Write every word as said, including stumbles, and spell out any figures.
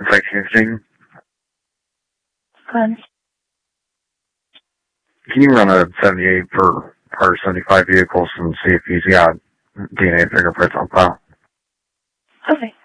Site Houston. Fine. Can you run a seventy-eight for R seventy-five vehicles and see if he's got D N A fingerprints on file? Okay.